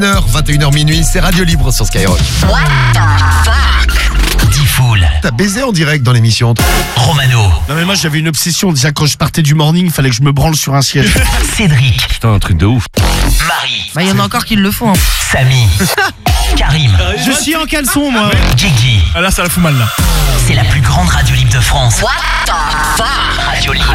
21h minuit, c'est Radio Libre sur Skyrock. What the fuck? Diffoul. T'as baisé en direct dans l'émission. Romano. Non mais moi j'avais une obsession, déjà quand je partais du morning, il fallait que je me branle sur un siège. Cédric. Putain, un truc de ouf. Marie. Bah, il y en a encore qui le font. Hein. Samy. Karim. Je suis en caleçon moi. Gigi. Ah là, ça la fout mal là. C'est la plus grande radio libre de France. What the fuck? Radio Libre.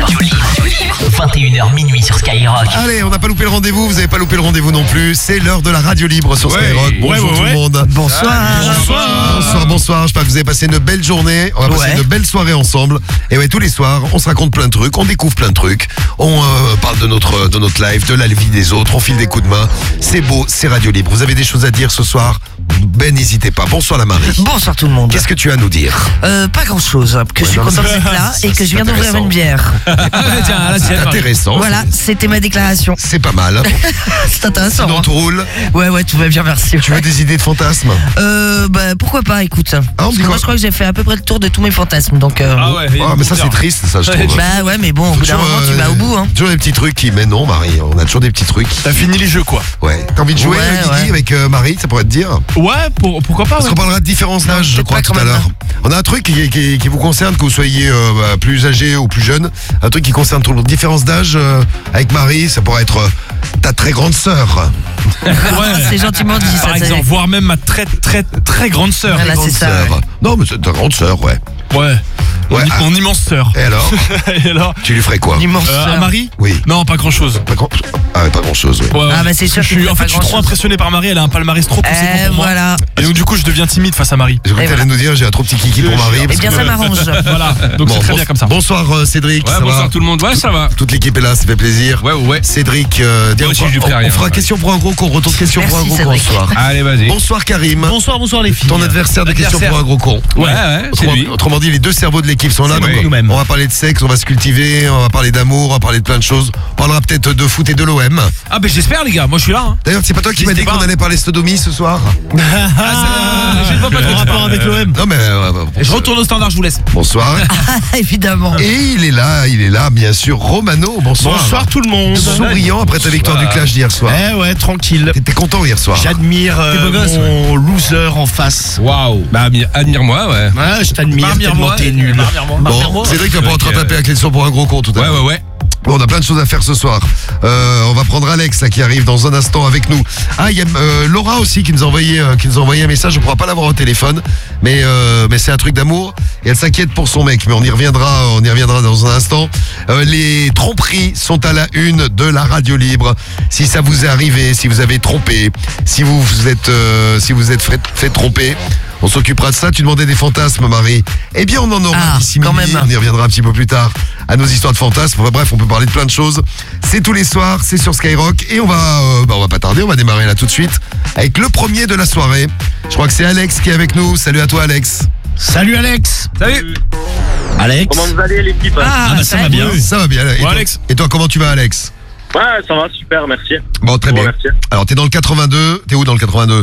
21h minuit sur Skyrock. Allez, on n'a pas loupé le rendez-vous, vous avez pas loupé le rendez-vous non plus. C'est l'heure de la Radio Libre sur Skyrock. Bonjour tout le monde. Bonsoir. Bonsoir. J'espère que vous avez passé une belle journée. On va passer une belle soirée ensemble. Et ouais, tous les soirs, on se raconte plein de trucs, on découvre plein de trucs. On parle de notre live, de la vie des autres, on file des coups de main. C'est beau, c'est Radio Libre. Vous avez des choses à dire ce soir? Ben, n'hésitez pas. Bonsoir la Marie. Bonsoir tout le monde. Qu'est-ce que tu as à nous dire? Pas grand chose. Que je suis contente d'être là et que je viens d'ouvrir une bière. C'est intéressant. Voilà, c'était ma déclaration. C'est pas mal. C'est intéressant. Sinon, Hein. tout roule. Ouais, tout va bien, merci. Tu veux des idées de fantasmes? Pourquoi pas, écoute. on Parce dit que quoi? moi, je crois que j'ai fait à peu près le tour de tous mes fantasmes. Donc, Mais ça, c'est triste, ça, je trouve. bah ouais, mais bon, au bout d'un moment, tu vas au bout. Hein. Toujours des petits trucs qui. Mais non, Marie, on a toujours des petits trucs. T'as fini les jeux quoi? Ouais. T'as envie de jouer, Ouais, Guigui, ouais. avec Marie, ça pourrait te dire? Ouais, pourquoi pas? Parce qu'on parlera de différence d'âge, je peut-être crois, pas tout quand à même, l'heure. On a un truc qui vous concerne, que vous soyez plus âgé ou plus jeune. Un truc qui concerne tout le monde. Différence d'âge avec Marie, ça pourrait être ta très grande sœur. C'est gentiment dit, ça. Par exemple, voire même ma très très très grande sœur. Voilà, Grande c'est ça. sœur. Ouais. Non, mais c'est ta grande sœur, ouais. Ouais. Ouais, Mon immense sœur. Et alors? Et alors? Tu lui ferais quoi? L'immense À sœur. Marie? Oui. Non, pas grand chose. Pas grand... Ah, ouais, pas grand chose, oui. Ah, bah, c'est sûr je qu'il suis, fait en fait, pas je suis trop grand-chose. impressionné par Marie, elle a un palmarès trop conséquent pour moi. Voilà. Et donc du coup, je deviens timide face à Marie. J'ai cru que Et t'allais voilà. nous dire, j'ai un trop petit kiki pour Marie. Eh parce bien, que- ça m'arrange. Voilà, donc c'est très bien comme ça. Bonsoir Cédric, ça va? tout le monde. Ouais, ça va. Toute l'équipe est là, ça fait plaisir. Ouais. Cédric, Moi aussi, je lui ferai on rien, fera ouais. question pour un gros con, retour de question pour un Merci, gros con ce Cédric. soir. Allez, vas-y. Bonsoir Karim. Bonsoir les filles. Ton adversaire de question pour un gros con. Ouais, c'est lui. Autrement dit, les deux cerveaux de l'équipe sont là. C'est Donc vrai. Nous-mêmes. on va parler de sexe, on va se cultiver, on va parler d'amour, on va parler de plein de choses. On parlera peut-être de foot et de l'OM. Ah, ben j'espère, les gars. Moi, je suis là. Hein. D'ailleurs, c'est pas toi qui m'as dit J'hésite qu'on pas. allait parler sodomie ce soir? Je ne vois pas En trop rapport avec l'OM. Non mais Je retourne au standard, je vous laisse. bonsoir. Évidemment. Et il est là, bien sûr, Romano. Bonsoir. Bonsoir tout le monde. Souriant après ta victoire du clash d'hier soir. Ouais, tranquille. T'étais content hier soir? J'admire beau gosse, mon loser en face. Waouh. Bah, admire-moi, ouais. Ouais, je t'admire tellement t'es nul. Bon, Cédric va pas en train de taper la question pour un gros con tout à l'heure. Ouais. Bon, on a plein de choses à faire ce soir. On va prendre Alex là, qui arrive dans un instant avec nous. Ah, il y a Laura aussi qui nous a envoyé un message. On pourra pas l'avoir au téléphone, mais c'est un truc d'amour. Et elle s'inquiète pour son mec, mais on y reviendra dans un instant. Les tromperies sont à la une de la Radio Libre. Si ça vous est arrivé, si vous avez trompé, si vous êtes fait tromper. On s'occupera de ça. Tu demandais des fantasmes, Marie. Eh bien, on en aura d'ici quand minuit. même. On y reviendra un petit peu plus tard à nos histoires de fantasmes. Enfin, bref, on peut parler de plein de choses. C'est tous les soirs, c'est sur Skyrock. Et on va pas tarder, on va démarrer là tout de suite avec le premier de la soirée. Je crois que c'est Alex qui est avec nous. Salut à toi, Alex. Salut Alex. Salut. Alex. Comment vous allez l'équipe? Ça va bien. Ça va bien. Et toi, Alex. Et toi, comment tu vas, Alex? Ouais, ça va, super, merci. Bon, très Bon, bien. merci. Alors, t'es dans le 82. T'es où dans le 82?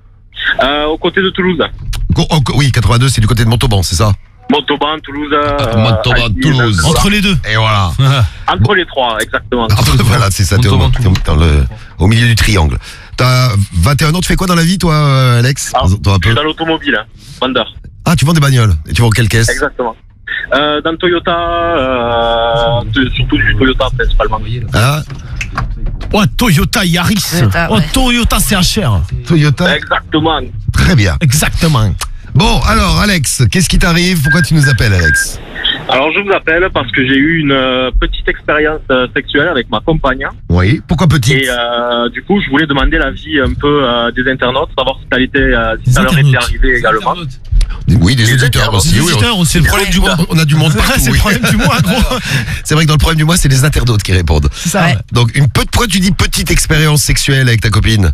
Au côté de Toulouse. Oui, 82, c'est du côté de Montauban, c'est ça? Montauban, Toulouse. Montauban, Aguilhe, Toulouse. voilà. Entre les deux. Et voilà. Entre les trois, exactement. Voilà, c'est ça. T'es au milieu du triangle. T'as 21 ans, tu fais quoi dans la vie, toi, Alex? Ah, Toi, un je peu. suis dans l'automobile, hein, vendeur. Ah, tu vends des bagnoles. Et tu vends quelle caisse? Exactement. Dans Toyota, surtout du Toyota principalement. Ah, Oh, Toyota Yaris. Toyota, ouais. Toyota CHR. Toyota. Exactement. Très bien. Exactement. Bon, alors, Alex, qu'est-ce qui t'arrive? Pourquoi tu nous appelles, Alex? Alors je vous appelle parce que j'ai eu une petite expérience sexuelle avec ma compagne. Oui. Pourquoi petite? Et du coup, je voulais demander l'avis un peu des internautes, savoir si ça leur était arrivé également. Oui, des Les auditeurs internautes. aussi. Oui, C'est le problème du mois. on a du monde partout. C'est le oui. problème du mois, gros. C'est vrai que dans le problème du mois, c'est les internautes qui répondent. C'est ça. Ouais. Donc, pourquoi tu dis petite expérience sexuelle avec ta copine?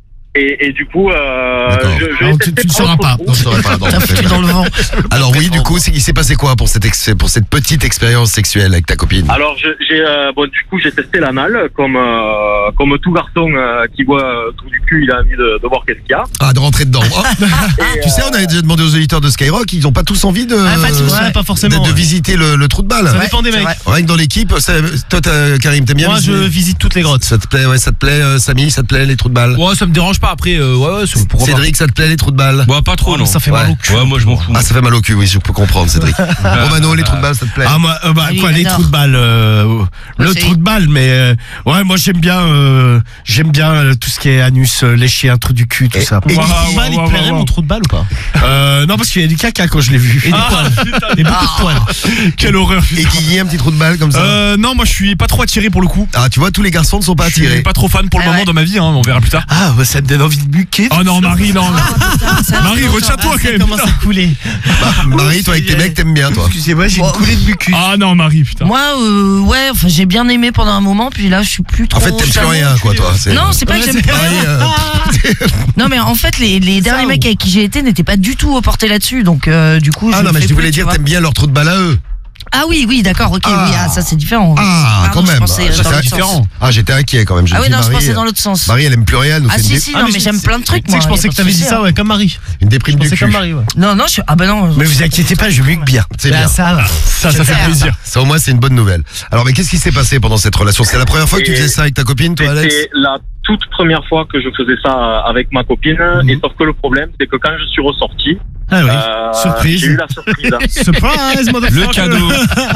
Et du coup, D'accord. je Alors, l'ai tu testé ne sauras pour pas. le coup. Non, je saurais pas. Non, T'as foutu dans le vent. Alors oui, du coup, il s'est passé quoi pour cette petite expérience sexuelle avec ta copine? Alors du coup j'ai testé l'anal comme tout garçon qui voit tout du cul, il a envie de voir qu'est-ce qu'il y a. Ah, de rentrer dedans. Oh. Et, Tu sais, on avait déjà demandé aux auditeurs de Skyrock, ils n'ont pas tous envie de Pas forcément. de visiter le trou de balle. Ça dépend des c'est mecs. vrai. Rien que dans l'équipe, toi, Karim, t'aimes bien Moi, je visiter? visite toutes les grottes. Ça te plaît, Samy, ça te plaît les trous de balle? Ouais, ça me dérange pas. Après, ouais, pourquoi pas. Cédric, ça te plaît les trous de balle? Bah, pas trop, non. Ça fait mal au cul. Ouais, moi, je m'en fous. Ah, ça fait mal au cul, oui, je peux comprendre, Cédric. Romano, les trous de balle, ça te plaît? Ah moi Oui, quoi les j'adore. trous de balle le Aussi. trou de balle mais ouais moi j'aime bien tout ce qui est anus lécher un trou du cul tout ça. et Waouh, Guigui, waouh, waouh, waouh. mon trou de balle ou pas non parce qu'il y a du caca quand je l'ai vu. Et des poils. Et beaucoup de poils. Quelle horreur. Et Guigui, un petit trou de balle comme ça? Non, moi je suis pas trop attiré pour le coup. Ah, tu vois, tous les garçons ne sont pas Je suis attirés. pas trop fan pour le Ah moment ouais. dans ma vie, hein, on verra plus tard. Ah bah, ça me donne envie de buquer. Oh non, Marie, non. Marie, retiens-toi quand même. Comment ça couler. Marie, toi avec tes mecs, t'aimes bien, toi? Excusez-moi j'ai une coulée de bucus. Ah non, Marie, putain. Moi, ouais, enfin, j'ai bien aimé pendant un moment, puis là, je suis plus trop. En fait, t'aimes plus rien, quoi, toi. Non, c'est pas que j'aime pas. Marie, Non, mais en fait, les derniers mecs avec qui j'ai été n'étaient pas du tout portés là-dessus, donc du coup. Ah non, mais fais je voulais plus, dire, tu vois. t'aimes bien leur trou de balle à eux. Ah oui, d'accord, ok, Ah. oui, ça c'est différent. Ah, Pardon, quand je même. pensais Ah, dans l'autre sens. Ah, j'étais inquiet quand même. Ah oui, non, je pensais dans l'autre sens. Marie, elle aime plus rien. Elle nous Ah fait une, si, non, mais j'aime plein de trucs, Tu sais moi. que je pensais que t'avais dit ça ouais comme Marie. une déprime du C'est cul. comme Marie ouais. Non, ah bah non. Mais vous inquiétez pas je buque bien. C'est bien. Ça va. Ça fait plaisir. Ça, au moins, c'est une bonne nouvelle. Alors, mais qu'est-ce qui s'est passé pendant cette relation? C'est la première fois que tu Et faisais ça avec ta copine, toi, Alex? C'était la toute première fois que je faisais ça avec ma copine. Et sauf que le problème, c'est que quand je suis ressorti, Ah oui. Surprise. j'ai eu la surprise. Surprise motherfucker. Le cadeau.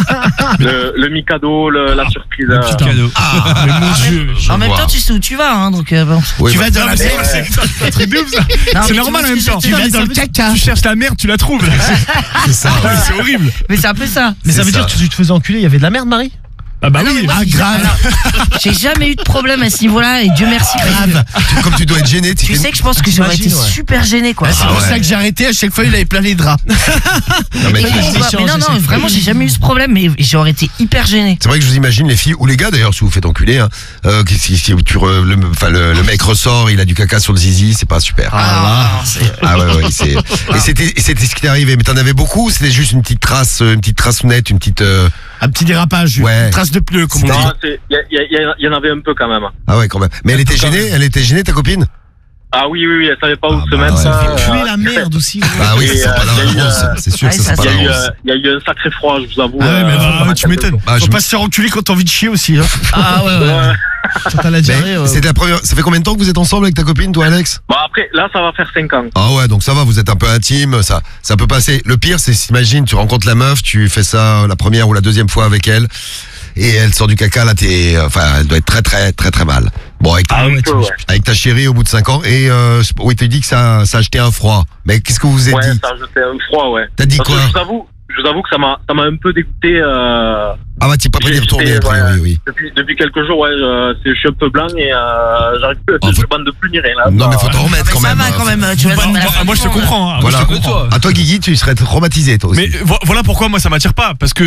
le mi-cadeau, la surprise. Petit cadeau. Ah, Mais mon Dieu. En même vois. temps, tu sais où tu vas, hein, donc bon. oui, Tu bah, vas dans la merde. C'est un truc de ouf, ça. Non, C'est mais tu normal vois en même ce que temps. je veux dire, vas dans le caca. Tu cherches la merde, tu la trouves. c'est ça. Ouais, c'est horrible. Mais c'est un peu ça. Mais ça C'est veut ça. dire que tu te faisais enculer, il y avait de la merde Marie. Ah bah Ah non, mais oui. moi, Ah, grave. J'ai jamais eu de problème à ce niveau-là, et Dieu merci. parce que Comme tu dois être gêné, Tu sais que je pense que j'aurais été J'imagine, ouais. super gêné, quoi. C'est pour ouais. ça que j'ai arrêté, à chaque fois il avait plein les draps. Non, mais Mais non, vraiment, j'ai jamais eu ce problème, mais j'aurais été hyper gêné. c'est vrai que je vous imagine les filles ou les gars d'ailleurs si vous faites enculer hein, si le mec ressort, il a du caca sur le zizi, c'est pas super. Ah ouais, et c'était ce qui t'est arrivé, mais t'en avais beaucoup ou c'était juste une petite trace nette, une petite Un petit dérapage, Ouais. une trace de pneu comme on dit. Non, il y en avait un peu quand même. ah ouais quand même. Mais elle était gênée ta copine? Ah oui, elle savait pas où Ah se bah mettre. ouais. ça. Puer la merde aussi. Bah oui, Et, c'est pas la il y a eu, réponse, c'est sûr que ouais, ça c'est ça, pas Il y, la a eu, réponse. il y a eu un sacré froid, je vous avoue. Ah ouais, mais Ah, tu m'étonnes. Ah, Faut je- pas se faire enculer quand t'as envie de chier aussi. Hein. Ah ouais, Ouais. Quand t'as la diarrhée. Mais c'était la première. Ça fait combien de temps que vous êtes ensemble avec ta copine, toi, Alex? Bon, après, là, ça va faire 5 ans. Ah ouais, donc ça va, vous êtes un peu intime, ça peut passer. Le pire, c'est, imagine, tu rencontres la meuf, tu fais ça la première ou la deuxième fois avec elle, et elle sort du caca, là, elle doit être très, très, très, très mal. Bon, avec ta, Ah, un peu, ouais. avec ta chérie au bout de 5 ans, et oui, tu dis que ça a jeté un froid. Mais qu'est-ce que vous vous êtes Ouais, dit? ça a jeté un froid, ouais. T'as dit Parce quoi? que je vous avoue que ça m'a un peu dégoûté. Ah bah, t'es pas prêt d'y retourner, a priori, oui. Depuis quelques jours, ouais, je suis un peu blanc et j'arrive plus, Oh, je faut- bande de plus ni rien. Là, Non, mais Ça- faut t'en remettre quand ça même. va quand même, tu vas Moi, je te comprends. Hein. Voilà. Moi, je te comprends. À toi, Guigui, tu serais traumatisé, toi aussi. Mais voilà pourquoi moi ça m'attire pas. Parce que